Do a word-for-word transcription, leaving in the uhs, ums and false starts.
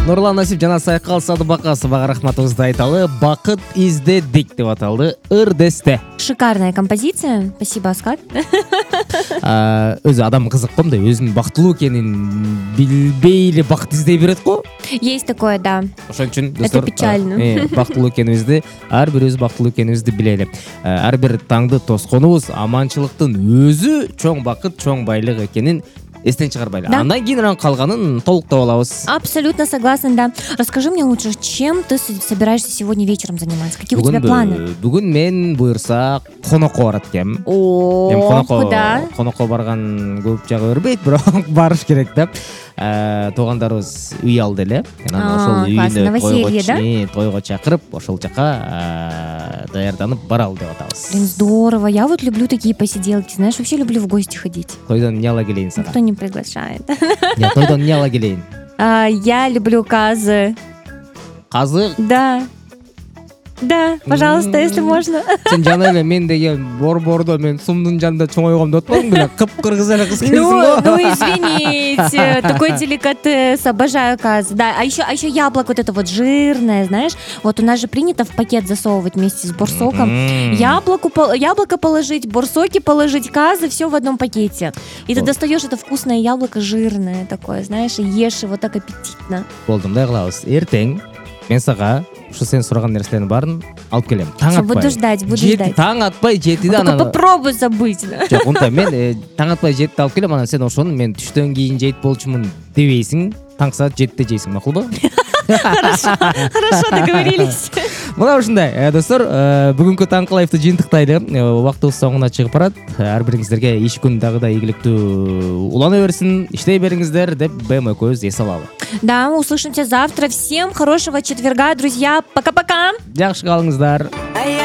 Нурлан Насип жана Сайкал Садыбакасовага рахматыбызды айталы. Бакыт издедик деп аталды. Ырдесте. Шикарная композиция. Спасибо, Аскар. Өзү адам кызык го мындай өзүнүн бактылуу экенин билбей эле бакыт издей берет го. Есть такое, да. Ошон үчүн достор, это печально. Бактылуу экенибизди, ар бирибиз бактылуу экенибизди билели. Ар бир таңды тосконубуз аманчылыктын өзү чоң бакыт, чоң байлык экенин эстен чыгарбайлы. Да. Андан кийин калганын толуктап алабыз. Абсолютно согласна, да. Расскажи мне лучше, чем ты с- собираешься сегодня вечером заниматься? Какие у тебя планы? Бүгүн мен буюрса конокко барат экенмин. Эми О, конокко куда? конокко барган көп жагы бербейт, бирок барыш керек да. Туугандарыбыз үй алды эле. Анан А, ошол классно. үйүнө Новоселье, да? тойго тойго чакырып, ошол жака даярданып баралы деп атабыз. Блин, здорово. Я вот люблю такие посиделки, знаешь, вообще люблю в гости ходить. Тойдон эмне ала келейин сага? Никто не приглашает. Я тойдон эмне ала келейин? А, Я люблю казы. Казы. Да. Да, пожалуйста, если можно. Сен жана эле мен деген борбордо мен сумдун жанында чоңойгом деп атпадың беле? Кыпкыргыз эле кыз экенсиң Ну, го. ну извините, такой деликатес, обожаю казы. Да, а еще, а еще яблоко вот это вот жирное, знаешь, вот у нас же принято в пакет засовывать вместе с борсоком. М. Яблоку, пол- яблоко положить, борсоки положить, казы, все в одном пакете. И ты Вот. достаешь это вкусное яблоко жирное такое, знаешь, и ешь его так аппетитно. Болду, мындай кылабыз. Эртең мен сага ушу сен сураган нерселердин баарын алып келем. Таң Всё, атпай. буду ждать, буду Жети- ждать. Таң атпай жетиде Только анан. попробуй забыть. Да. Жок, унта мен э, таң атпай жетиде алып келем, анан сен ошону мен түштөн кийин жейт болчумун дебейсиң. Таң саат жетиде жейсиң, макулбу? Хорошо, договорились. Мына ушундай. Э, Достор, э, бүгүнкү Таңкы лайфты жыйынтыктайлы. Э, Убактыбыз соңуна чыгып барат. Ар бириңиздерге иш күн дагыдай ийгиликтүү улана берсин, иштей бериңиздер деп БМ экөөбүз эс алалы. Да, услышимся завтра. Всем хорошего четверга, друзья. Пока-пока. Жакшы калыңыздар.